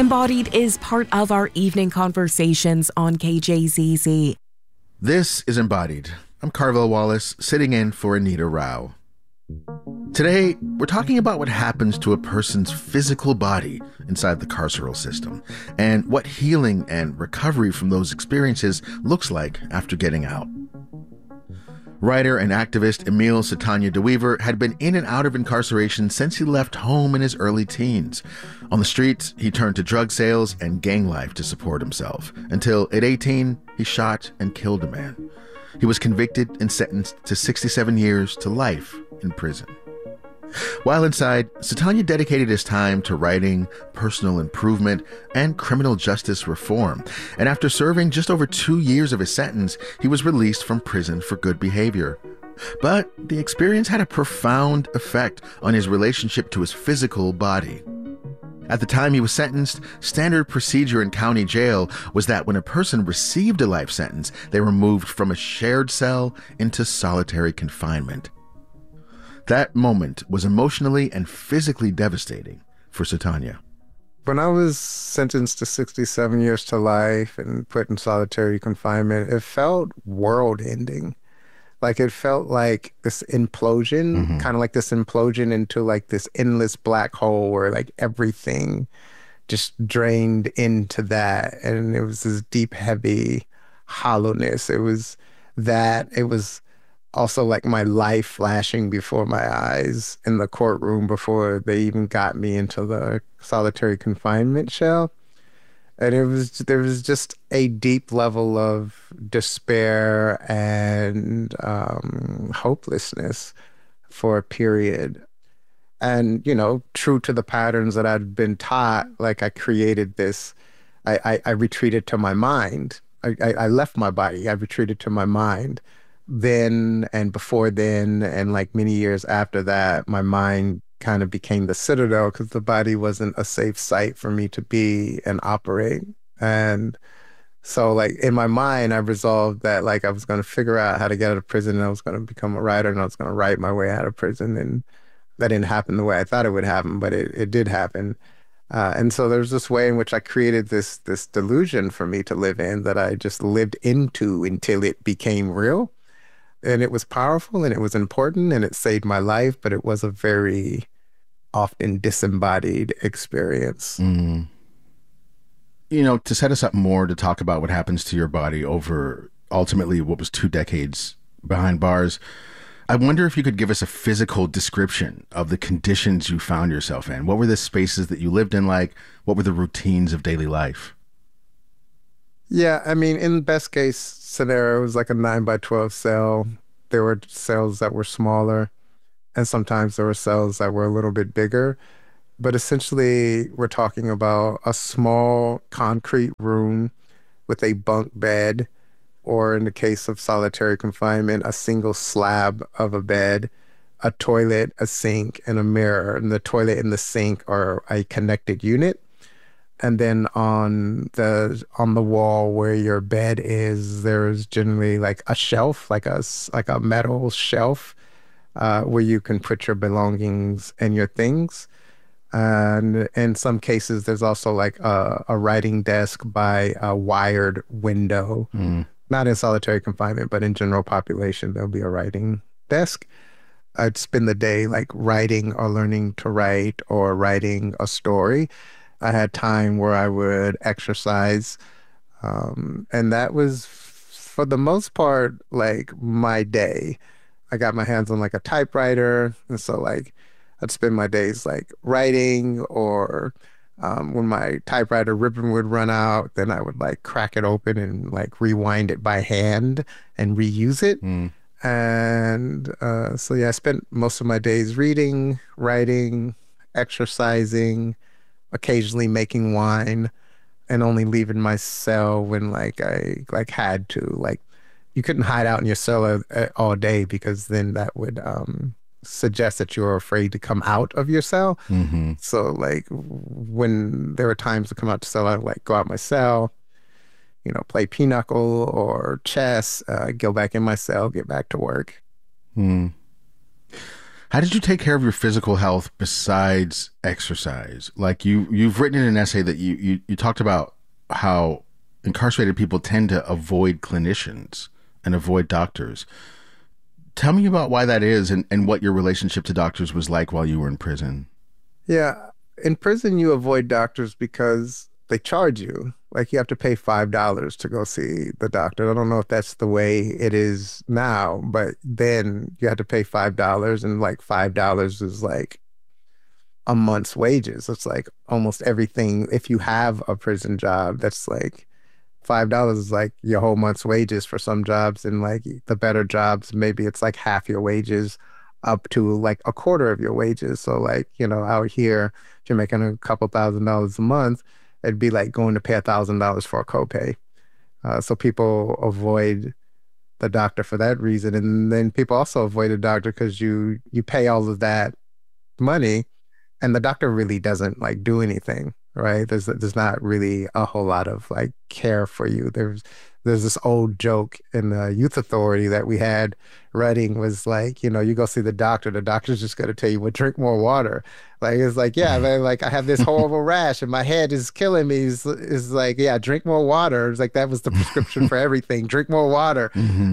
Embodied is part of our evening conversations on KJZZ. This is Embodied. I'm Carvell Wallace, sitting in for Anita Rao. Today, we're talking about what happens to a person's physical body inside the carceral system and what healing and recovery from those experiences looks like after getting out. Writer and activist Emil Satanya DeWeever had been in and out of incarceration since he left home in his early teens. On the streets, he turned to drug sales and gang life to support himself, until at 18, he shot and killed a man. He was convicted and sentenced to 67 years to life in prison. While inside, Satanya dedicated his time to writing, personal improvement, and criminal justice reform. And after serving just over 2 years of his sentence, he was released from prison for good behavior. But the experience had a profound effect on his relationship to his physical body. At the time he was sentenced, standard procedure in county jail was that when a person received a life sentence, they were moved from a shared cell into solitary confinement. That moment was emotionally and physically devastating for Satanya. When I was sentenced to 67 years to life and put in solitary confinement, it felt world-ending. Like it felt like this implosion, kind of like this implosion into like this endless black hole where like everything just drained into that. And it was this deep, heavy hollowness. It was also like my life flashing before my eyes in the courtroom before they even got me into the solitary confinement shell. And there was just a deep level of despair and hopelessness for a period. And, you know, true to the patterns that I'd been taught, like I created this, I retreated to my mind. I left my body, I retreated to my mind. Then and before then and like many years after that, my mind kind of became the citadel because the body wasn't a safe site for me to be and operate. And so like in my mind, I resolved that like I was going to figure out how to get out of prison and I was going to become a writer and I was going to write my way out of prison. And that didn't happen the way I thought it would happen, but it did happen. And so there's this way in which I created this delusion for me to live in that I just lived into until it became real. And it was powerful and it was important and it saved my life, but it was a very often disembodied experience. You know, to set us up more to talk about what happens to your body over ultimately what was 2 decades behind bars, I wonder if you could give us a physical description of the conditions you found yourself in. What were the spaces that you lived in like? What were the routines of daily life? Yeah, I mean, in the best case scenario, it was like a 9x12 cell. There were cells that were smaller, and sometimes there were cells that were a little bit bigger. But essentially, we're talking about a small concrete room with a bunk bed, or in the case of solitary confinement, a single slab of a bed, a toilet, a sink, and a mirror. And the toilet and the sink are a connected unit. And then on the wall where your bed is, there's generally like a shelf, like a metal shelf, where you can put your belongings and your things. And in some cases, there's also like a writing desk by a wired window. Not in solitary confinement, but in general population, there'll be a writing desk. I'd spend the day like writing or learning to write or writing a story. I had time where I would exercise. And that was, for the most part, like my day. I got my hands on like a typewriter. And so like I'd spend my days like writing, or when my typewriter ribbon would run out, then I would like crack it open and like rewind it by hand and reuse it. And so yeah, I spent most of my days reading, writing, exercising, occasionally making wine, and only leaving my cell when like I like had to. Like you couldn't hide out in your cell all day because then that would suggest that you're afraid to come out of your cell. So like when there were times to come out to cell, I would like go out my cell, you know, play pinochle or chess, go back in my cell, get back to work. How did you take care of your physical health besides exercise? Like you've written in an essay that you talked about how incarcerated people tend to avoid clinicians and avoid doctors. Tell me about why that is and what your relationship to doctors was like while you were in prison. Yeah. In prison, you avoid doctors because they charge you. Like you have to pay $5 to go see the doctor. I don't know if that's the way it is now, but then you had to pay $5, and like $5 is like a month's wages. It's like almost everything. If you have a prison job, that's like $5 is like your whole month's wages for some jobs. And like the better jobs, maybe it's like half your wages up to like a quarter of your wages. So like, out here, if you're making a couple $1,000s a month, it'd be like going to pay $1,000 for a copay. So people avoid the doctor for that reason. And then people also avoid the doctor because you pay all of that money and the doctor really doesn't like do anything, right? There's not really a whole lot of like care for you. There's this old joke in the youth authority that we had running was like, you go see the doctor's just going to tell you, well, drink more water. Like, it's like, yeah, man, like I have this horrible rash and my head is killing me. It's like, yeah, drink more water. It's like, that was the prescription for everything. Drink more water.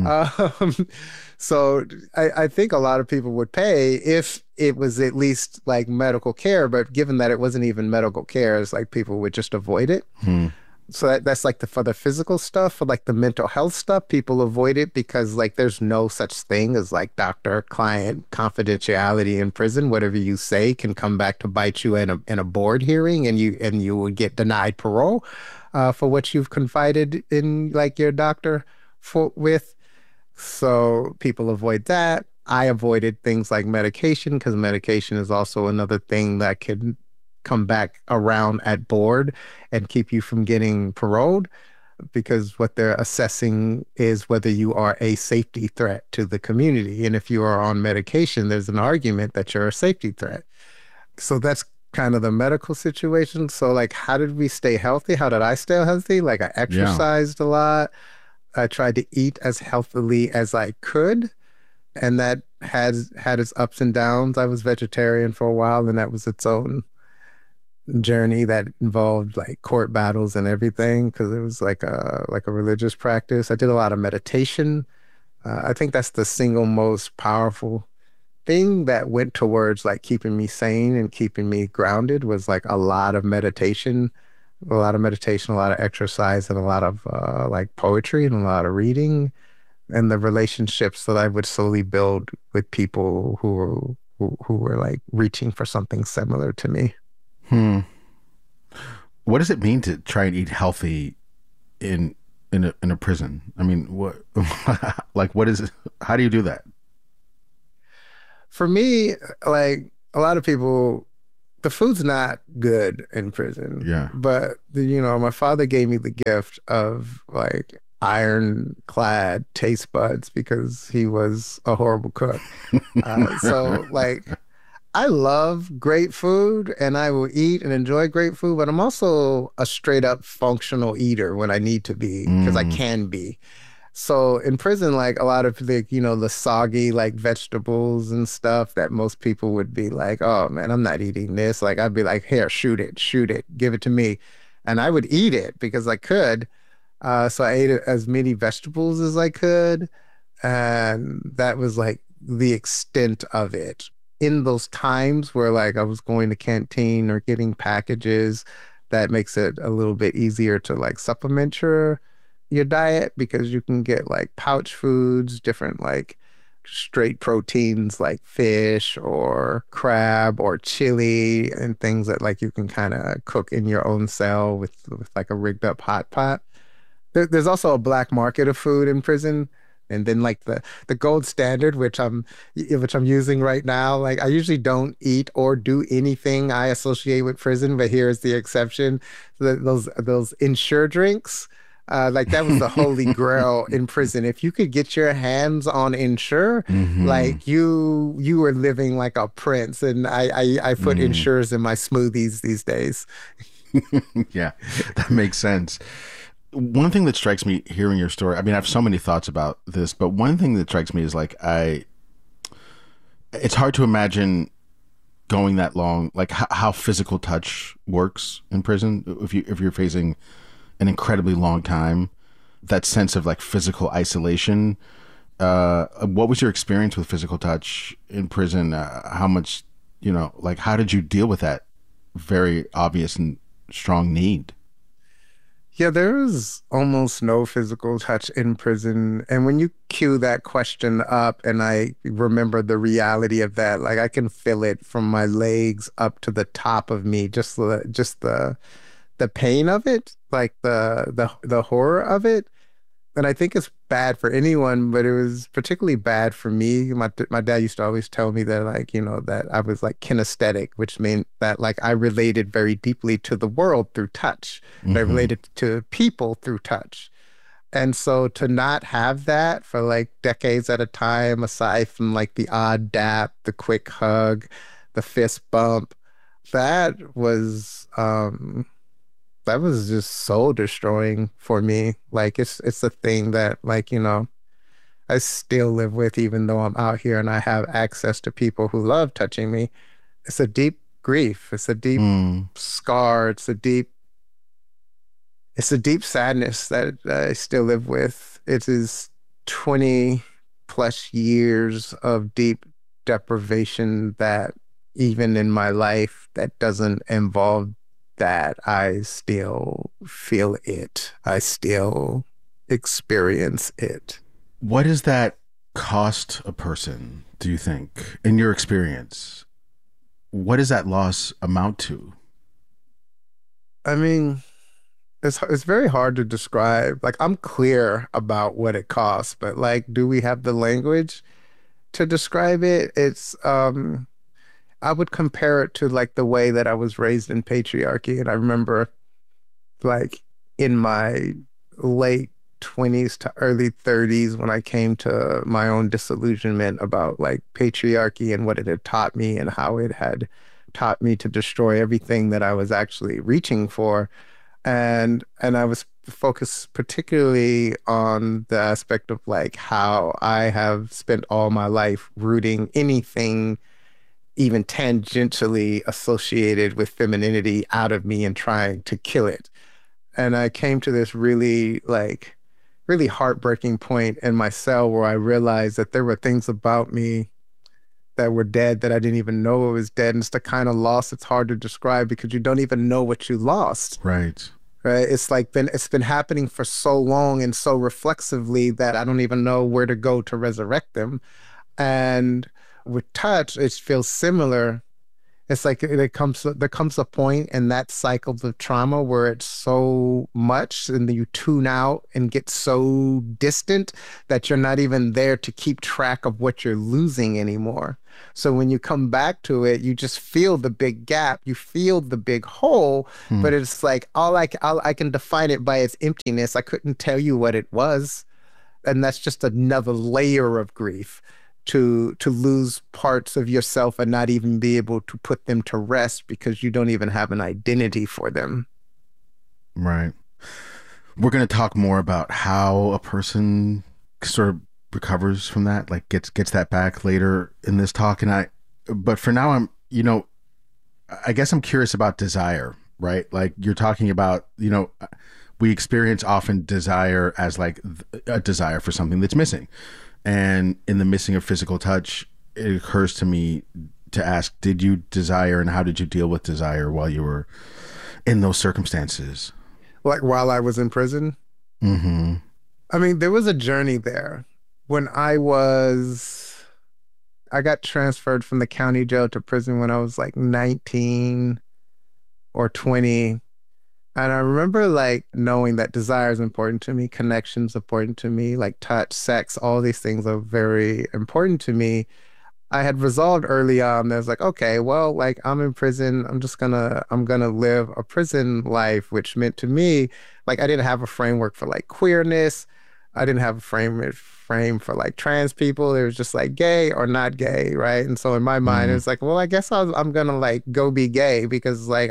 So I think a lot of people would pay if it was at least like medical care, but given that it wasn't even medical care, it's like people would just avoid it. So that's like for the physical stuff. For like the mental health stuff, people avoid it because like there's no such thing as like doctor-client confidentiality in prison. Whatever you say can come back to bite you in a board hearing, and you would get denied parole for what you've confided in like your doctor with. So people avoid that. I avoided things like medication because medication is also another thing that could come back around at board and keep you from getting paroled, because what they're assessing is whether you are a safety threat to the community. And if you are on medication, there's an argument that you're a safety threat. So that's kind of the medical situation. So like, how did we stay healthy? How did I stay healthy? Like I exercised a lot. I tried to eat as healthily as I could. And that had its ups and downs. I was vegetarian for a while, and that was its own journey that involved like court battles and everything, because it was like a religious practice. I did a lot of meditation. I think that's the single most powerful thing that went towards like keeping me sane and keeping me grounded, was like a lot of meditation, a lot of exercise, and a lot of like poetry and a lot of reading, and the relationships that I would slowly build with people who were like reaching for something similar to me. What does it mean to try and eat healthy in a prison? I mean, what like what is it? How do you do that? For me, like a lot of people, the food's not good in prison. Yeah. But my father gave me the gift of like ironclad taste buds because he was a horrible cook. So like, I love great food and I will eat and enjoy great food, but I'm also a straight up functional eater when I need to be, because I can be. So in prison, like a lot of the soggy like vegetables and stuff that most people would be like, oh man, I'm not eating this. Like I'd be like, here, shoot it, give it to me. And I would eat it because I could. So I ate as many vegetables as I could. And that was like the extent of it. In those times where like I was going to canteen or getting packages, that makes it a little bit easier to like supplement your diet, because you can get like pouch foods, different like straight proteins like fish or crab or chili, and things that like you can kind of cook in your own cell with like a rigged up hot pot. There's also a black market of food in prison. And then like the gold standard, which I'm using right now, like I usually don't eat or do anything I associate with prison, but here's the exception. Those Ensure drinks, like that was the holy grail in prison. If you could get your hands on Ensure, like you were living like a prince. And I put Ensures in my smoothies these days. Yeah, that makes sense. One thing that strikes me hearing your story, I mean, I have so many thoughts about this, but one thing that strikes me is like It's hard to imagine going that long, like how physical touch works in prison. If you're facing an incredibly long time, that sense of like physical isolation. What was your experience with physical touch in prison? How much, like how did you deal with that very obvious and strong need? Yeah, there was almost no physical touch in prison. And when you cue that question up and I remember the reality of that, like I can feel it from my legs up to the top of me, just the pain of it, like the horror of it. And I think it's bad for anyone, but it was particularly bad for me. My dad used to always tell me that, like, that I was like kinesthetic, which meant that like I related very deeply to the world through touch, and I Mm-hmm. related to people through touch. And so to not have that for like decades at a time, aside from like the odd dap, the quick hug, the fist bump, that was that was just soul destroying for me. Like it's a thing that like, I still live with even though I'm out here and I have access to people who love touching me. It's a deep grief. It's a deep Mm. scar. It's a deep sadness that I still live with. It is 20 plus years of deep deprivation that even in my life that doesn't involve that, I still feel it. I still experience it. What does that cost a person, do you think, in your experience? What does that loss amount to? I mean, it's very hard to describe. Like I'm clear about what it costs, but like, do we have the language to describe it? I would compare it to like the way that I was raised in patriarchy. And I remember like in my late 20s to early 30s when I came to my own disillusionment about like patriarchy and what it had taught me and how it had taught me to destroy everything that I was actually reaching for. And I was focused particularly on the aspect of like how I have spent all my life rooting anything even tangentially associated with femininity out of me and trying to kill it. And I came to this really heartbreaking point in my cell where I realized that there were things about me that were dead that I didn't even know it was dead. And it's the kind of loss it's hard to describe because you don't even know what you lost. Right. Right? It's been happening for so long and so reflexively that I don't even know where to go to resurrect them. And with touch, it feels similar. It's like there comes a point in that cycle of trauma where it's so much and then you tune out and get so distant that you're not even there to keep track of what you're losing anymore. So when you come back to it, you just feel the big gap, you feel the big hole, Hmm. but it's like all I can define it by its emptiness. I couldn't tell you what it was. And that's just another layer of grief to lose parts of yourself and not even be able to put them to rest because you don't even have an identity for them. Right. We're going to talk more about how a person sort of recovers from that, like gets that back later in this talk. But for now, I guess I'm curious about desire, right? Like you're talking about, we experience often desire as like a desire for something that's missing. And in the missing of physical touch, it occurs to me to ask, did you desire and how did you deal with desire while you were in those circumstances? Like while I was in prison, Mm-hmm. I mean, there was a journey there. When I got transferred from the county jail to prison when I was like 19 or 20. And I remember like knowing that desire is important to me, connection's important to me, like touch, sex, all these things are very important to me. I had resolved early on that I was like, okay, well, like I'm in prison. I'm gonna live a prison life, which meant to me, like I didn't have a framework for like queerness. I didn't have a frame for like trans people. It was just like gay or not gay, right? And so in my mind, it Mm. was like, well, I guess I'm gonna like go be gay because like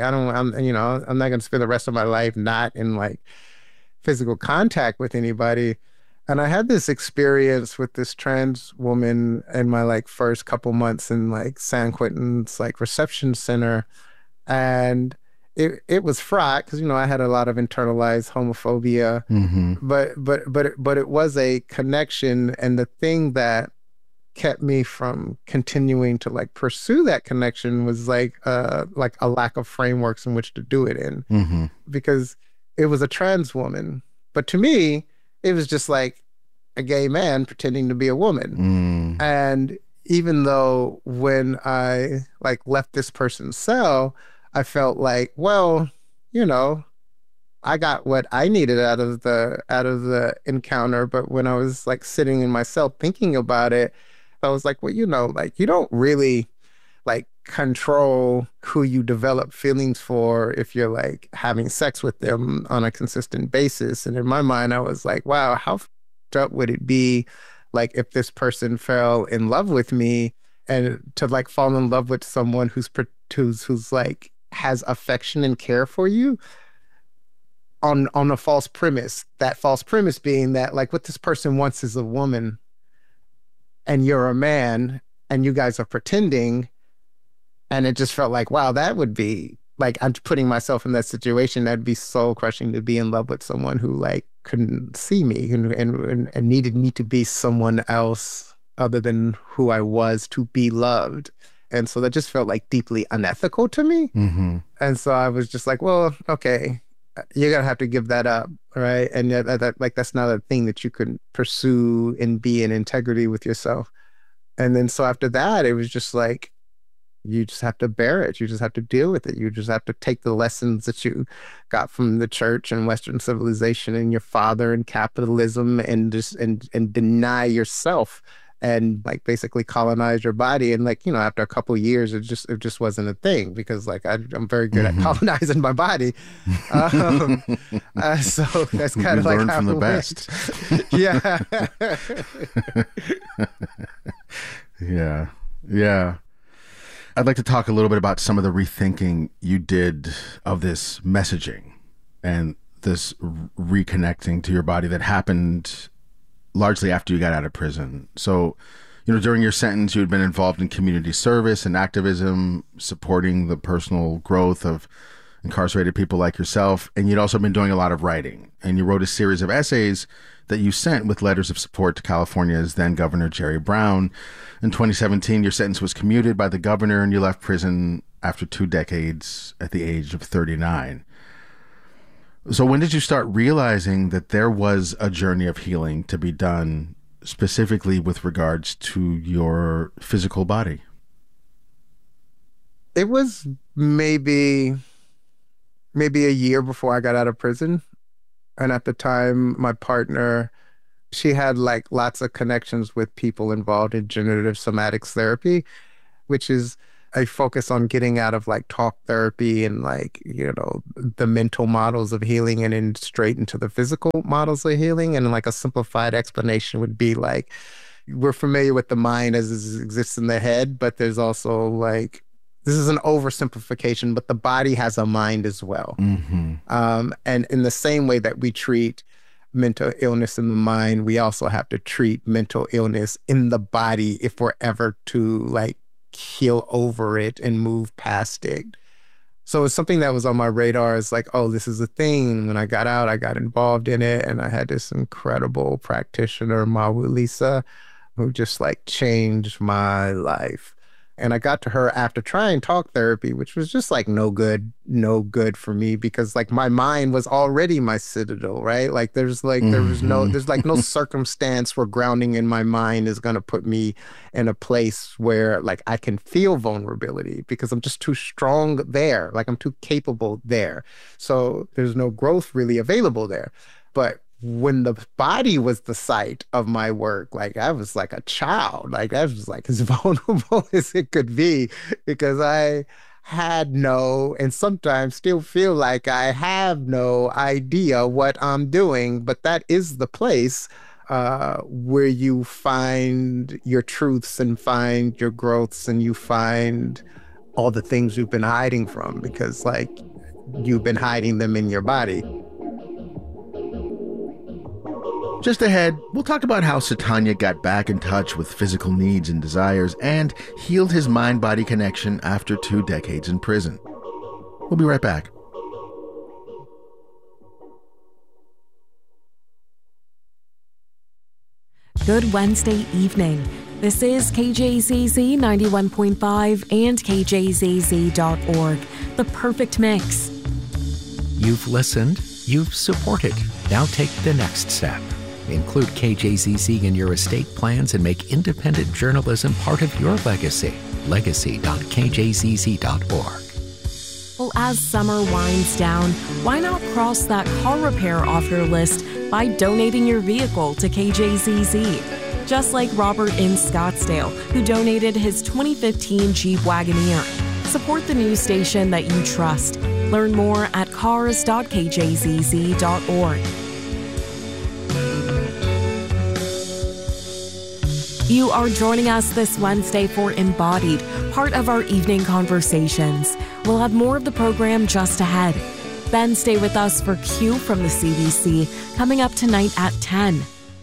I'm not gonna spend the rest of my life not in like physical contact with anybody. And I had this experience with this trans woman in my like first couple months in like San Quentin's like reception center. And it was fraught because, I had a lot of internalized homophobia, Mm-hmm. but it was a connection. And the thing that kept me from continuing to like pursue that connection was like a lack of frameworks in which to do it in, Mm-hmm. because it was a trans woman. But to me, it was just like a gay man pretending to be a woman. Mm. And even though when I like left this person's cell, I felt like, well, you know, I got what I needed out of the encounter. But when I was like sitting in my cell thinking about it, I was like, well, like you don't really like control who you develop feelings for if you're like having sex with them on a consistent basis. And in my mind, I was like, wow, how f***ed up would it be like if this person fell in love with me, and to like fall in love with someone who's like has affection and care for you on a false premise. That false premise being that like what this person wants is a woman and you're a man and you guys are pretending. And it just felt like, wow, that would be like, I'm putting myself in that situation. That'd be soul crushing to be in love with someone who like couldn't see me and needed me to be someone else other than who I was to be loved. And so that just felt like deeply unethical to me. Mm-hmm. And so I was just like, well, okay, you're gonna have to give that up, right? And that's not a thing that you could pursue and be in integrity with yourself. And then so after that, it was just like, you just have to bear it. You just have to deal with it. You just have to take the lessons that you got from the church and Western civilization and your father and capitalism and just and deny yourself and like basically colonize your body. And like, after a couple of years, it just wasn't a thing because like I'm very good at colonizing my body. So that's kind of like learn how from the it best. went. Yeah. Yeah. I'd like to talk a little bit about some of the rethinking you did of this messaging and this reconnecting to your body that happened largely after you got out of prison. So, during your sentence, you had been involved in community service and activism, supporting the personal growth of incarcerated people like yourself. And you'd also been doing a lot of writing. And you wrote a series of essays that you sent with letters of support to California's then Governor Jerry Brown. In 2017, your sentence was commuted by the governor and you left prison after 2 decades at the age of 39. So when did you start realizing that there was a journey of healing to be done specifically with regards to your physical body? It was maybe a year before I got out of prison. And at the time, my partner, she had like lots of connections with people involved in generative somatics therapy, which is a focus on getting out of like talk therapy and like, the mental models of healing and then straight into the physical models of healing. And like a simplified explanation would be like, we're familiar with the mind as it exists in the head, but there's also like, this is an oversimplification, but the body has a mind as well. Mm-hmm. And in the same way that we treat mental illness in the mind, we also have to treat mental illness in the body if we're ever to like heal over it and move past it. So it's something that was on my radar. It's like, oh, this is a thing. When I got out, I got involved in it. And I had this incredible practitioner, Mawu Lisa, who just like changed my life. And I got to her after trying talk therapy, which was just like no good for me because like my mind was already my citadel, right? Like there's like there's no circumstance where grounding in my mind is going to put me in a place where like I can feel vulnerability because I'm just too strong there. Like I'm too capable there. So there's no growth really available there. But when the body was the site of my work, like I was like a child, like I was like as vulnerable as it could be because I had no, and sometimes still feel like I have no idea what I'm doing, but that is the place where you find your truths and find your growths and you find all the things you've been hiding from because like you've been hiding them in your body. Just ahead, we'll talk about how Satanya got back in touch with physical needs and desires and healed his mind-body connection after 2 decades in prison. We'll be right back. Good Wednesday evening. This is KJZZ 91.5 and KJZZ.org, the perfect mix. You've listened, you've supported. Now take the next step. Include KJZZ in your estate plans and make independent journalism part of your legacy. Legacy.kjzz.org. Well, as summer winds down, why not cross that car repair off your list by donating your vehicle to KJZZ? Just like Robert in Scottsdale, who donated his 2015 Jeep Wagoneer. Support the news station that you trust. Learn more at cars.kjzz.org. You are joining us this Wednesday for Embodied, part of our evening conversations. We'll have more of the program just ahead. Then stay with us for Q from the CBC, coming up tonight at 10.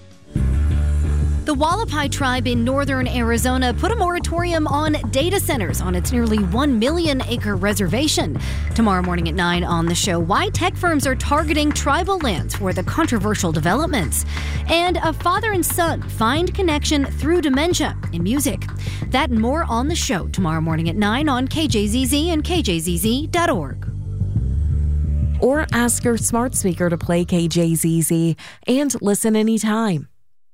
The Hualapai tribe in northern Arizona put a moratorium on data centers on its nearly 1 million acre reservation. Tomorrow morning at 9 on the show, why tech firms are targeting tribal lands for the controversial developments. And a father and son find connection through dementia in music. That and more on the show tomorrow morning at 9 on KJZZ and KJZZ.org. Or ask your smart speaker to play KJZZ and listen anytime.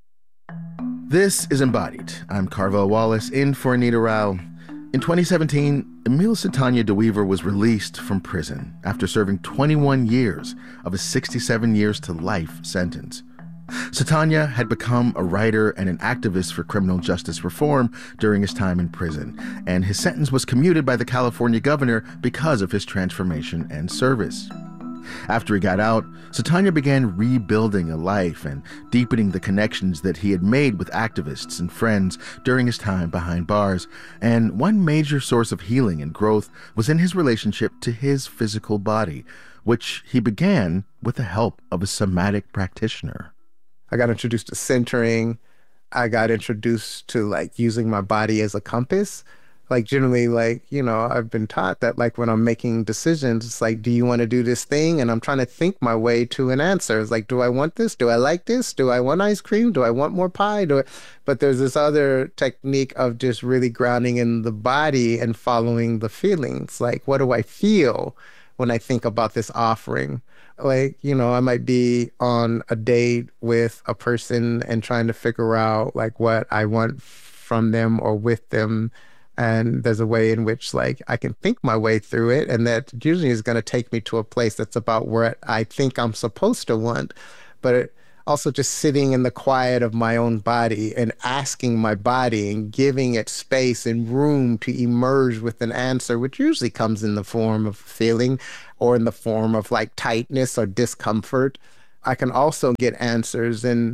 This is Embodied. I'm Carvel Wallace, in for Anita Rao. In 2017, Emil Satanya DeWeaver was released from prison after serving 21 years of a 67 years to life sentence. Satanya had become a writer and an activist for criminal justice reform during his time in prison, and his sentence was commuted by the California governor because of his transformation and service. After he got out, Satanya began rebuilding a life and deepening the connections that he had made with activists and friends during his time behind bars. And one major source of healing and growth was in his relationship to his physical body, which he began with the help of a somatic practitioner. I got introduced to centering. I got introduced to using my body as a compass. Generally, I've been taught that when I'm making decisions, it's do you want to do this thing? And I'm trying to think my way to an answer. It's do I want this? Do I like this? Do I want ice cream? Do I want more pie? But there's this other technique of just really grounding in the body and following the feelings. What do I feel when I think about this offering? I might be on a date with a person and trying to figure out what I want from them or with them. And there's a way in which I can think my way through it. And that usually is going to take me to a place that's about where I think I'm supposed to want. But also just sitting in the quiet of my own body and asking my body and giving it space and room to emerge with an answer, which usually comes in the form of feeling or in the form of tightness or discomfort. I can also get answers in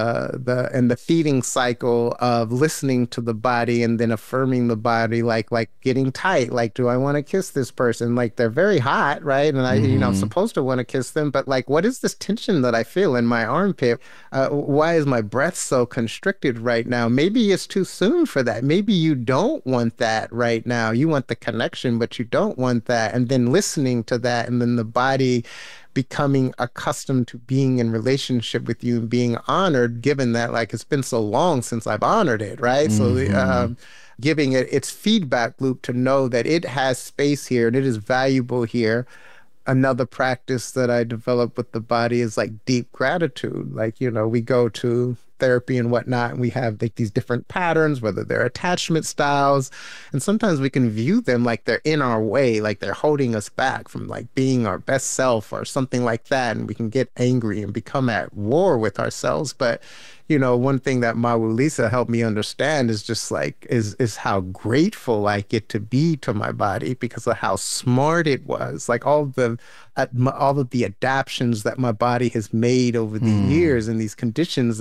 the feeding cycle of listening to the body and then affirming the body, like getting tight. Do I want to kiss this person? They're very hot, right? And I'm supposed to want to kiss them, but what is this tension that I feel in my armpit? Why is my breath so constricted right now? Maybe it's too soon for that. Maybe you don't want that right now. You want the connection, but you don't want that. And then listening to that, and then the body becoming accustomed to being in relationship with you and being honored, given that it's been so long since I've honored it, right? So giving it its feedback loop to know that it has space here and it is valuable here. Another practice that I developed with the body is deep gratitude. We go to therapy and whatnot, and we have these different patterns, whether they're attachment styles, and sometimes we can view them they're in our way, they're holding us back from being our best self or something like that, and we can get angry and become at war with ourselves. But one thing that Mawu Lisa helped me understand is just is how grateful I get to be to my body because of how smart it was. All of the adaptions that my body has made over the years and these conditions that it has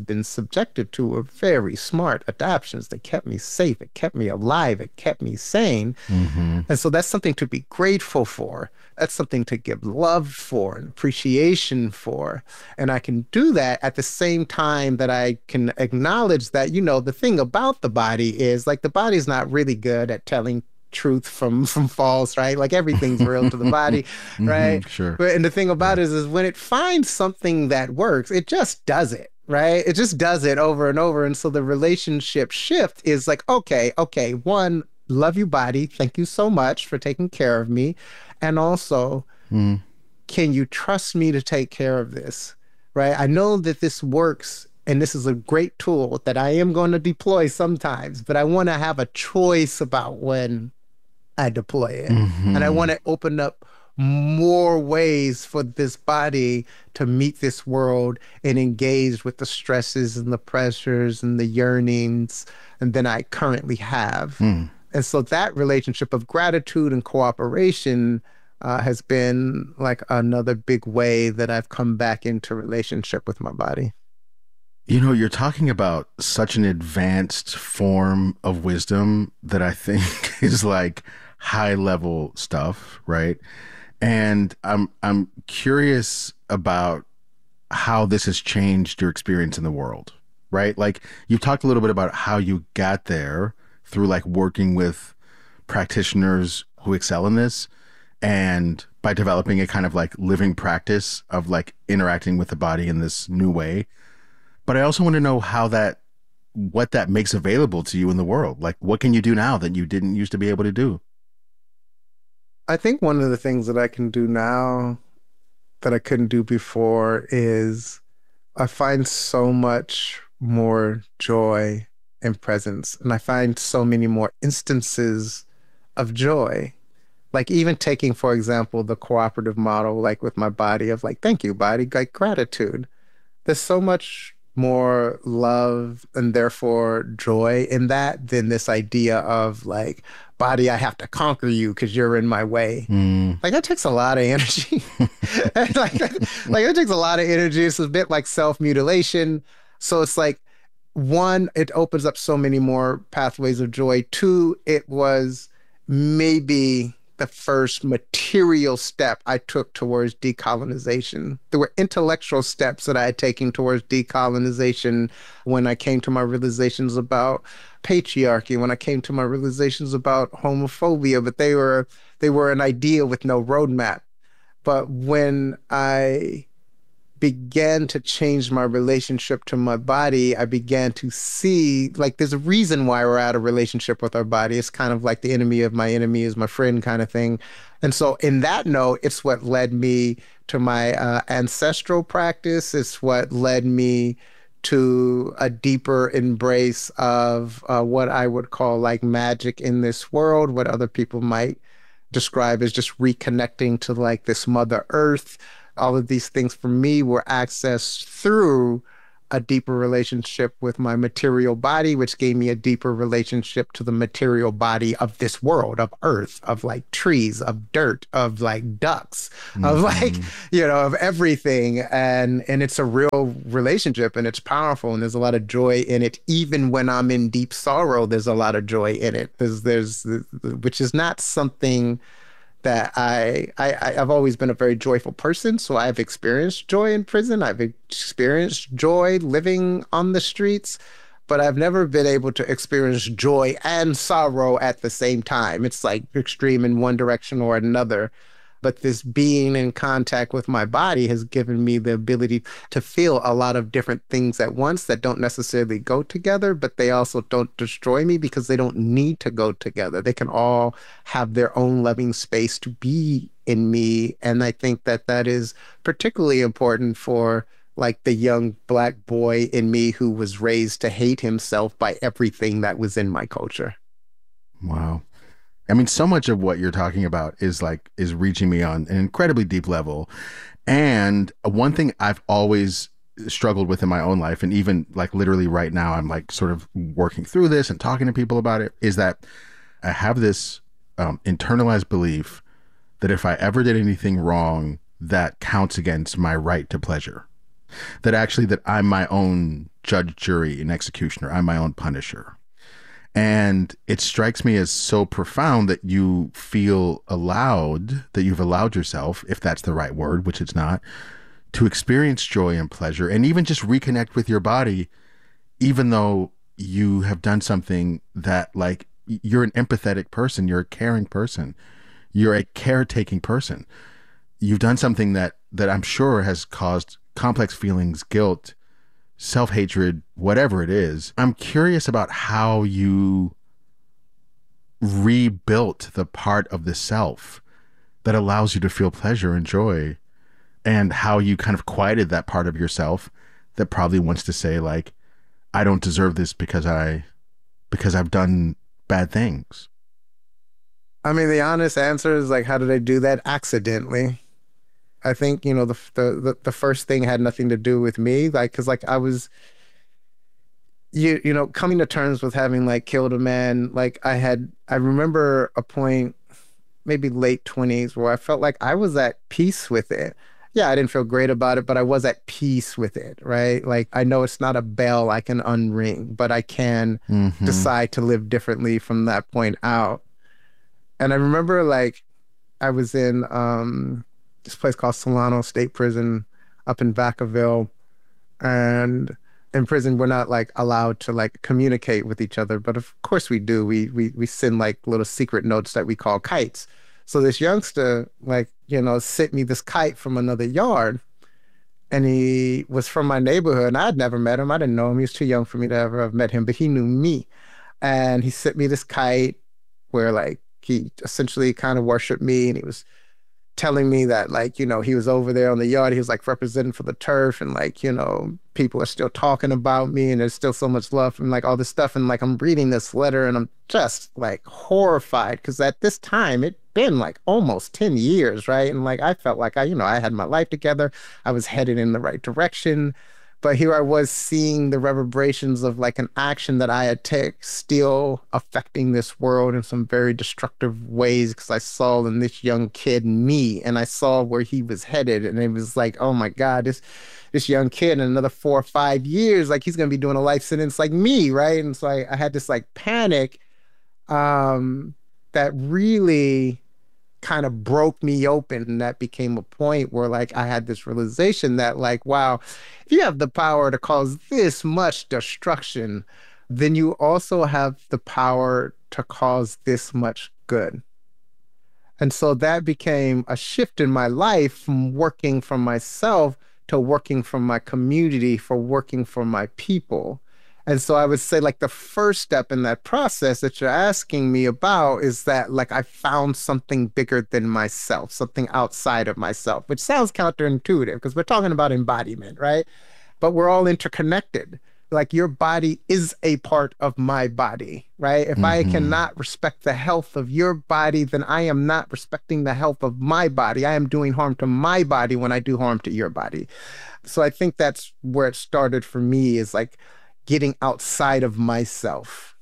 I've been subjected to were very smart adaptations that kept me safe. It kept me alive. It kept me sane. And so that's something to be grateful for. That's something to give love for and appreciation for. And I can do that at the same time that I can acknowledge that, you know, the thing about the body is like the body's not really good at telling truth from false, right? Like everything's real to the body, right? Sure. And the thing about it is when it finds something that works, it just does it, right? It just does it over and over. And so the relationship shift is like, okay, one, love you, body. Thank you so much for taking care of me. And also, can you trust me to take care of this, right? I know that this works and this is a great tool that I am going to deploy sometimes, but I want to have a choice about when I deploy it. And I want to open up more ways for this body to meet this world and engage with the stresses and the pressures and the yearnings and than I currently have. And so that relationship of gratitude and cooperation has been like another big way that I've come back into relationship with my body. You know, you're talking about such an advanced form of wisdom that I think is like high level stuff, right? And I'm curious about how this has changed your experience in the world, right? Like you've talked a little bit about how you got there through like working with practitioners who excel in this and by developing a kind of like living practice of like interacting with the body in this new way. But I also want to know what that makes available to you in the world. Like what can you do now that you didn't used to be able to do? I think one of the things that I can do now that I couldn't do before is I find so much more joy and presence. And I find so many more instances of joy. Like even taking, for example, the cooperative model, like with my body of like, thank you, body, like gratitude. There's so much more love and therefore joy in that than this idea of like, body, I have to conquer you because you're in my way. Like that takes a lot of energy. like it takes a lot of energy. It's a bit like self-mutilation. So it's like, one, it opens up so many more pathways of joy. Two, it was maybe the first material step I took towards decolonization. There were intellectual steps that I had taken towards decolonization when I came to my realizations about patriarchy, when I came to my realizations about homophobia, but they were an idea with no roadmap. But when I began to change my relationship to my body, I began to see, like, there's a reason why we're out of relationship with our body. It's kind of like the enemy of my enemy is my friend kind of thing. And so in that note, it's what led me to my ancestral practice. It's what led me to a deeper embrace of what I would call like magic in this world, what other people might describe as just reconnecting to like this Mother Earth. All of these things for me were accessed through a deeper relationship with my material body, which gave me a deeper relationship to the material body of this world, of earth, of like trees, of dirt, of like ducks, of like, you know, of everything. And it's a real relationship and it's powerful and there's a lot of joy in it. Even when I'm in deep sorrow, there's a lot of joy in it. There's which is not something that I've always been a very joyful person. So I've experienced joy in prison. I've experienced joy living on the streets, but I've never been able to experience joy and sorrow at the same time. It's like extreme in one direction or another. But this being in contact with my body has given me the ability to feel a lot of different things at once that don't necessarily go together, but they also don't destroy me because they don't need to go together. They can all have their own loving space to be in me. And I think that that is particularly important for like the young Black boy in me who was raised to hate himself by everything that was in my culture. Wow. I mean, so much of what you're talking about is reaching me on an incredibly deep level. And one thing I've always struggled with in my own life, and even like literally right now, I'm like sort of working through this and talking to people about it, is that I have this internalized belief that if I ever did anything wrong, that counts against my right to pleasure. That actually that I'm my own judge, jury, and executioner. I'm my own punisher. And it strikes me as so profound that you feel allowed, that you've allowed yourself, if that's the right word, which it's not, to experience joy and pleasure and even just reconnect with your body, even though you have done something that, like, you're an empathetic person, you're a caring person, you're a caretaking person. You've done something that I'm sure has caused complex feelings, guilt, self-hatred, whatever it is. I'm curious about how you rebuilt the part of the self that allows you to feel pleasure and joy, and how you kind of quieted that part of yourself that probably wants to say, like, I don't deserve this because I've done bad things. I mean, the honest answer is, like, how did I do that? Accidentally. I think, you know, the first thing had nothing to do with me, like, because, like, I was, you know, coming to terms with having, like, killed a man. Like, I remember a point, maybe late 20s, where I felt like I was at peace with it. Yeah, I didn't feel great about it, but I was at peace with it, right? Like, I know it's not a bell I can unring, but I can decide to live differently from that point out. And I remember, like, I was in this place called Solano State Prison up in Vacaville. And in prison, we're not, like, allowed to, like, communicate with each other. But of course we do. We send, like, little secret notes that we call kites. So this youngster, like, you know, sent me this kite from another yard. And he was from my neighborhood. And I'd never met him. I didn't know him. He was too young for me to ever have met him. But he knew me. And he sent me this kite where, like, he essentially kind of worshiped me. And he was telling me that, like, you know, he was over there on the yard. He was, like, representing for the turf. And, like, you know, people are still talking about me. And there's still so much love and, like, all this stuff. And, like, I'm reading this letter and I'm just, like, horrified. Because at this time, it'd been, like, almost 10 years, right? And, like, I felt like I had my life together. I was headed in the right direction. But here I was seeing the reverberations of, like, an action that I had taken still affecting this world in some very destructive ways, because I saw in this young kid me, and I saw where he was headed. And it was like, oh my God, this young kid in another 4 or 5 years, like, he's going to be doing a life sentence like me, right? And so I had this, like, panic that really kind of broke me open. And that became a point where, like, I had this realization that, like, wow, if you have the power to cause this much destruction, then you also have the power to cause this much good. And so that became a shift in my life from working for myself to working for my community, for working for my people. And so I would say, like, the first step in that process that you're asking me about is that, like, I found something bigger than myself, something outside of myself, which sounds counterintuitive because we're talking about embodiment, right? But we're all interconnected. Like, your body is a part of my body, right? If I cannot respect the health of your body, then I am not respecting the health of my body. I am doing harm to my body when I do harm to your body. So I think that's where it started for me, is, like, getting outside of myself.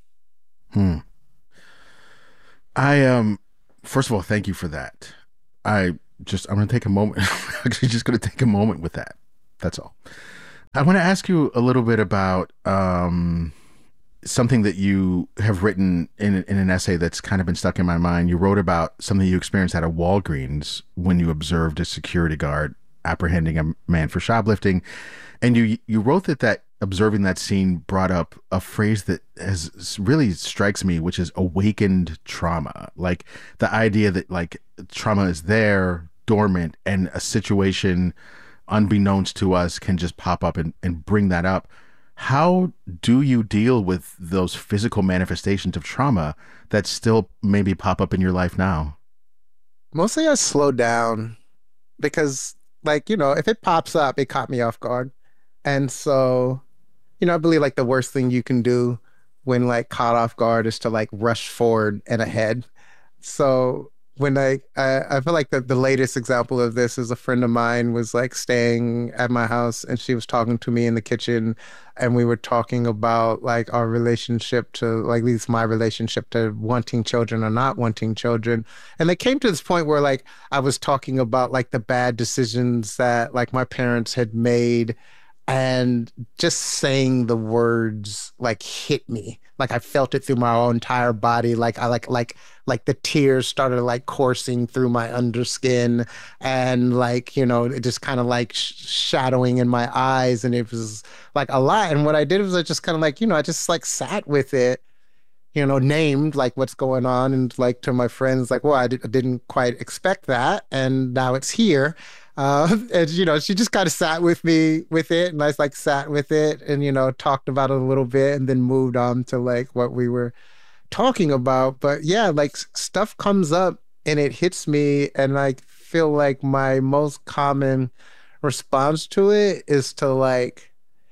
I first of all, thank you for that. I'm going to take a moment. Actually, just going to take a moment with that. That's all. I want to ask you a little bit about something that you have written in an essay that's kind of been stuck in my mind. You wrote about something you experienced at a Walgreens when you observed a security guard apprehending a man for shoplifting. And you wrote that observing that scene brought up a phrase that has really strikes me, which is awakened trauma. Like, the idea that, like, trauma is there, dormant, and a situation unbeknownst to us can just pop up and bring that up. How do you deal with those physical manifestations of trauma that still maybe pop up in your life now? Mostly I slow down because, like, you know, if it pops up, it caught me off guard. And so, you know, I believe, like, the worst thing you can do when, like, caught off guard is to, like, rush forward and ahead. So when I feel like the latest example of this is a friend of mine was, like, staying at my house, and she was talking to me in the kitchen, and we were talking about, like, our relationship to, like, at least my relationship to wanting children or not wanting children. And they came to this point where, like, I was talking about, like, the bad decisions that, like, my parents had made And just saying the words like hit me. Like I felt it through my whole entire body. Like I like the tears started like coursing through my underskin, and like, you know, it just kind of like shadowing in my eyes. And it was like a lot. And what I did was I just kind of like, you know, I just like sat with it, you know, named like what's going on, and like to my friends, like, well, I didn't quite expect that. And now it's here. And, you know, she just kind of sat with me with it, and I like sat with it and, you know, talked about it a little bit and then moved on to like what we were talking about. But yeah, like stuff comes up and it hits me, and I feel like my most common response to it is to like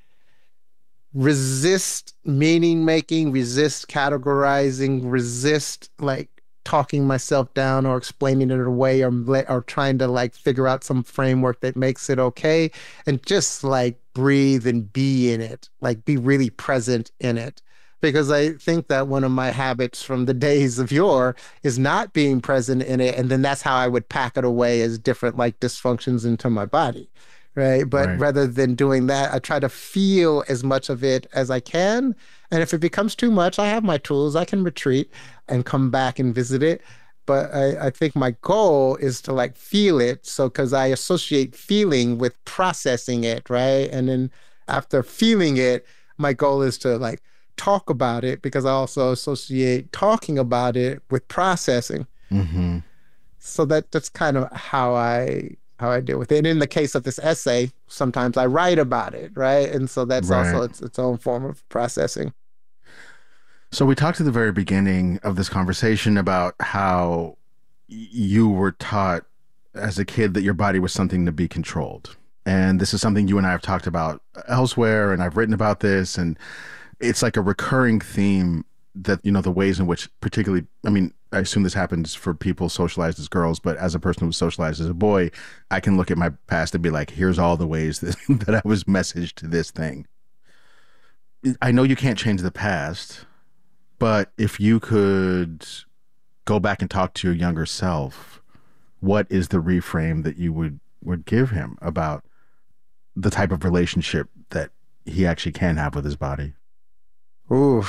resist meaning making, resist categorizing, resist like talking myself down or explaining it away, or trying to like figure out some framework that makes it okay, and just like breathe and be in it, like be really present in it. Because I think that one of my habits from the days of yore is not being present in it, and then that's how I would pack it away as different like dysfunctions into my body, right? But rather than doing that, I try to feel as much of it as I can. And if it becomes too much, I have my tools. I can retreat and come back and visit it. But I think my goal is to like feel it. So, because I associate feeling with processing it, right? And then after feeling it, my goal is to like talk about it, because I also associate talking about it with processing. Mm-hmm. So that's kind of how I deal with it. And in the case of this essay, sometimes I write about it, right? And so that's also its own form of processing. So we talked at the very beginning of this conversation about how you were taught as a kid that your body was something to be controlled. And this is something you and I have talked about elsewhere, and I've written about this, and it's like a recurring theme that, you know, the ways in which particularly, I mean, I assume this happens for people socialized as girls, but as a person who was socialized as a boy, I can look at my past and be like, here's all the ways that I was messaged to this thing. I know you can't change the past, but if you could go back and talk to your younger self, what is the reframe that you would give him about the type of relationship that he actually can have with his body? Ooh.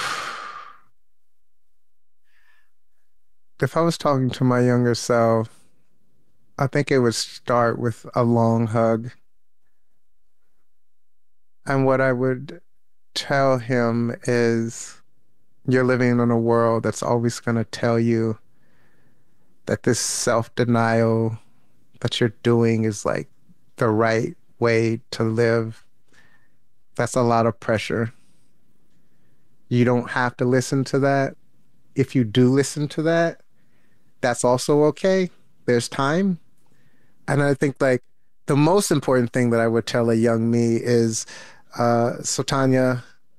If I was talking to my younger self, I think it would start with a long hug. And what I would tell him is, you're living in a world that's always going to tell you that this self-denial that you're doing is like the right way to live. That's a lot of pressure. You don't have to listen to that. If you do listen to that, that's also okay. There's time. And I think like the most important thing that I would tell a young me is, so Tanya,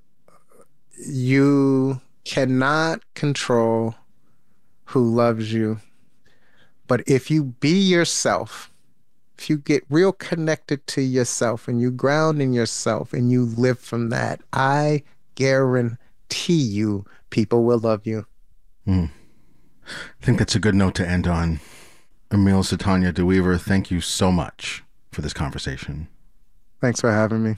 you cannot control who loves you. But if you be yourself, if you get real connected to yourself and you ground in yourself and you live from that, I guarantee you people will love you. I think that's a good note to end on. Emil Satanya de Wever, thank you so much for this conversation. Thanks for having me.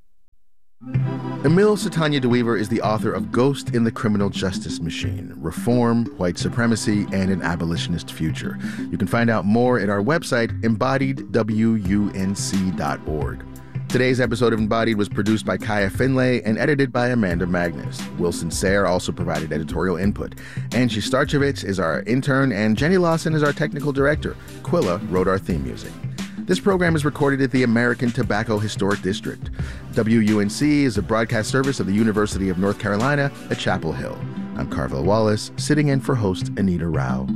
Emil Satanya de Wever is the author of Ghost in the Criminal Justice Machine: Reform, White Supremacy, and an Abolitionist Future. You can find out more at our website, embodiedwunc.org. Today's episode of Embodied was produced by Kaya Finlay and edited by Amanda Magnus. Wilson Sayre also provided editorial input. Angie Starchevich is our intern, and Jenny Lawson is our technical director. Quilla wrote our theme music. This program is recorded at the American Tobacco Historic District. WUNC is a broadcast service of the University of North Carolina at Chapel Hill. I'm Carville Wallace, sitting in for host Anita Rao.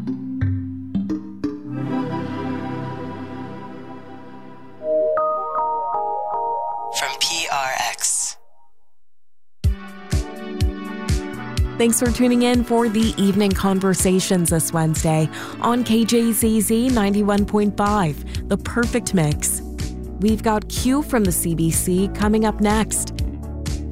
From PRX. Thanks for tuning in for the Evening Conversations this Wednesday on KJZZ 91.5, The Perfect Mix. We've got Q from the CBC coming up next.